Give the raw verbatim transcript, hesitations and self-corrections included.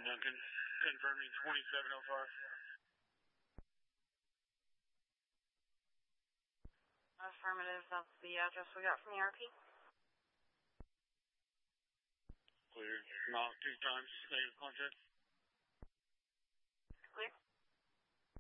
one, con confirming twenty-seven oh five. Affirmative, that's the address we got from the R P. Clear. Knock two times, state of contact.